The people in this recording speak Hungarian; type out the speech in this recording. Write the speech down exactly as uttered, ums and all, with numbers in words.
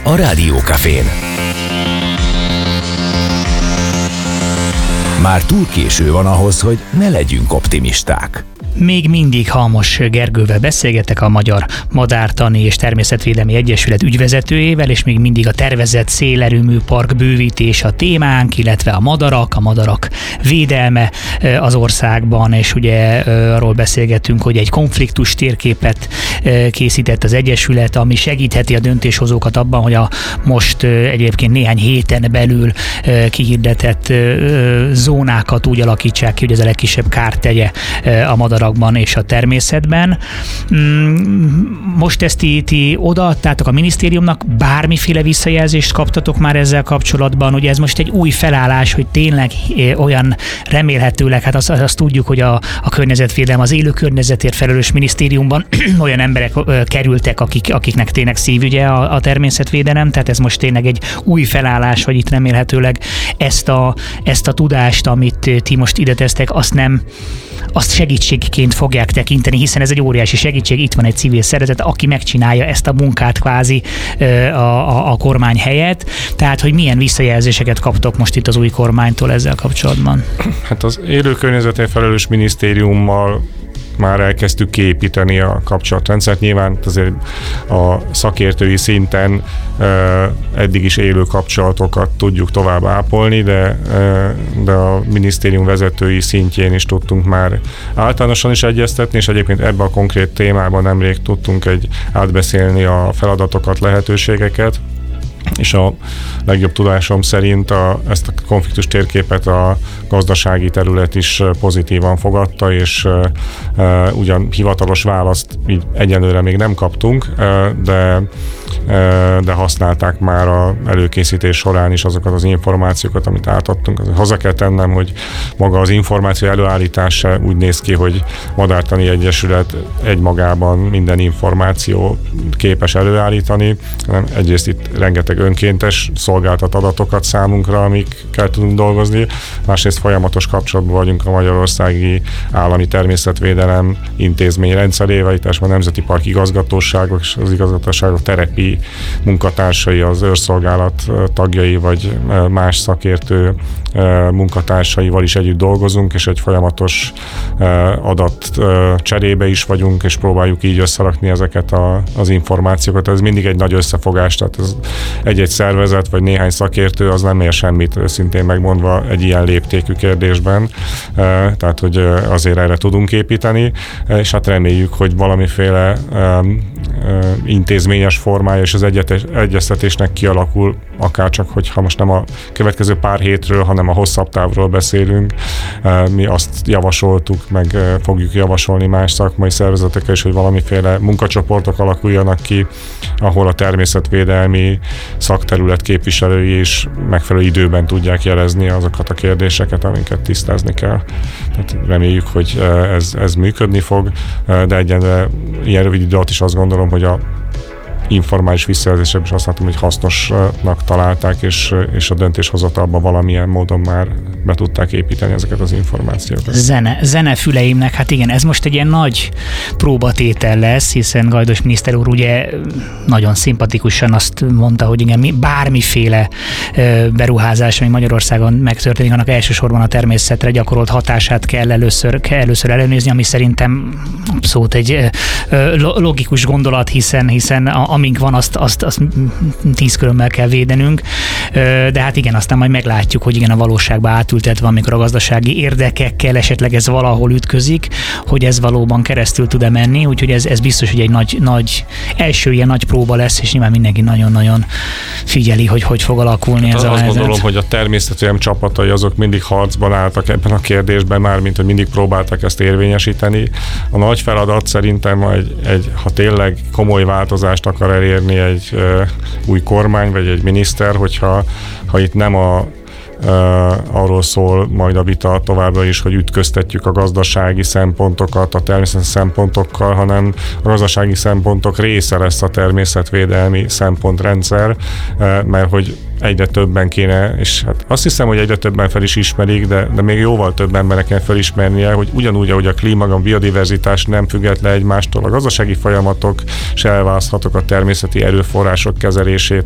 a Rádiókafén. Már túl késő van ahhoz, hogy ne legyünk optimisták. Még mindig Halmos Gergővel beszélgetek, a Magyar Madártani és Természetvédelmi Egyesület ügyvezetőjével, és még mindig a tervezett szélerőműpark bővítés a témánk, illetve a madarak, a madarak védelme az országban, és ugye arról beszélgetünk, hogy egy konfliktus térképet készített az Egyesület, ami segítheti a döntéshozókat abban, hogy a most egyébként néhány héten belül kihirdetett zónákat úgy alakítsák ki, hogy ez a legkisebb kárt tegye a madarak és a természetben. Most ezt ti, ti odaadtátok a minisztériumnak, bármiféle visszajelzést kaptatok már ezzel kapcsolatban? Ugye ez most egy új felállás, hogy tényleg olyan remélhetőleg, hát azt, azt tudjuk, hogy a, a környezetvédelem, az élő környezetért felelős minisztériumban olyan emberek kerültek, akik, akiknek tényleg szívügye a, a természetvédelem, tehát ez most tényleg egy új felállás, hogy itt remélhetőleg ezt a, ezt a tudást, amit ti most ide tesztek, azt nem, azt segítségként fogják tekinteni, hiszen ez egy óriási segítség, itt van egy civil szervezet, aki megcsinálja ezt a munkát kvázi a, a, a kormány helyett. Tehát, hogy milyen visszajelzéseket kaptok most itt az új kormánytól ezzel kapcsolatban? Hát az élő környezetért felelős minisztériummal már elkezdtük kiépíteni a kapcsolatrendszert. Nyilván azért a szakértői szinten eddig is élő kapcsolatokat tudjuk tovább ápolni, de, de a minisztérium vezetői szintjén is tudtunk már általánosan is egyeztetni, és egyébként ebben a konkrét témában nemrég tudtunk egy átbeszélni a feladatokat, lehetőségeket, és a legjobb tudásom szerint a, ezt a konfliktus térképet a gazdasági terület is pozitívan fogadta, és e, ugyan hivatalos választ így egyelőre még nem kaptunk, e, de, e, de használták már az előkészítés során is azokat az információkat, amit átadtunk. Hozzá kell tennem, hogy maga az információ előállítása úgy néz ki, hogy Madártani Egyesület egymagában minden információ képes előállítani. Egyrészt itt rengeteg önkéntes szolgáltat adatokat számunkra, amikkel tudunk dolgozni. Másrészt folyamatos kapcsolatban vagyunk a Magyarországi Állami Természetvédelem intézmény rendszerével, itt a Nemzeti Park igazgatóságok és az igazgatóságok terepi munkatársai, az őrszolgálat tagjai, vagy más szakértő munkatársaival is együtt dolgozunk, és egy folyamatos adat cserébe is vagyunk, és próbáljuk így összerakni ezeket a, az információkat. Ez mindig egy nagy összefogás, tehát ez egy-egy szervezet, vagy néhány szakértő az nem ér semmit, őszintén megmondva egy ilyen léptékű kérdésben. Tehát, hogy azért erre tudunk építeni, és hát reméljük, hogy valamiféle intézményes formája és az egyeztetésnek kialakul, akárcsak, hogyha most nem a következő pár hétről, hanem a hosszabb távról beszélünk. Mi azt javasoltuk, meg fogjuk javasolni más szakmai szervezetekkel is, hogy valamiféle munkacsoportok alakuljanak ki, ahol a természetvédelmi szakterület képviselői is megfelelő időben tudják jelezni azokat a kérdéseket, amiket tisztázni kell. Tehát reméljük, hogy ez, ez működni fog, de egyenlően ilyen rövid idő alatt is azt gondolom, hogy a informális visszajelzések is azt látom, hogy hasznosnak találták, és, és a döntéshozatalban valamilyen módon már be tudták építeni ezeket az információkat. Zene, zenefüleimnek, hát igen, ez most egy ilyen nagy próbatétel lesz, hiszen Gajdos miniszter úr ugye nagyon szimpatikusan azt mondta, hogy igen, bármiféle beruházás, ami Magyarországon megtörténik, annak elsősorban a természetre gyakorolt hatását kell először, kell először ellenőrizni, ami szerintem abszolút egy logikus gondolat, hiszen, hiszen a amink van, azt, azt, azt tíz körömmel kell védenünk, de hát igen, aztán majd meglátjuk, hogy igen, a valóságba átültetve, amikor a gazdasági érdekekkel esetleg ez valahol ütközik, hogy ez valóban keresztül tud-e menni, úgyhogy ez, ez biztos, hogy egy nagy, nagy első ilyen nagy próba lesz, és nyilván mindenki nagyon-nagyon figyeli, hogy hogy fog alakulni hát ez a helyzet. Azt gondolom, hogy a természetvédelem csapatai azok mindig harcban álltak ebben a kérdésben már, mint hogy mindig próbáltak ezt érvényesíteni. A nagy feladat szerintem, egy, egy, ha tényleg komoly változást akar elérni egy uh, új kormány, vagy egy miniszter, hogyha ha itt nem a Uh, arról szól majd a vita továbbra is, hogy ütköztetjük a gazdasági szempontokat a természeti szempontokkal, hanem a gazdasági szempontok része lesz a természetvédelmi szempontrendszer, uh, mert hogy egyre többen kéne, és hát azt hiszem, hogy egyre többen fel is ismerik, de, de még jóval több embernek kell felismernie, hogy ugyanúgy, ahogy a klíma, a biodiverzitás nem függet le egymástól, a gazdasági folyamatok se elválaszthatók a természeti erőforrások kezelését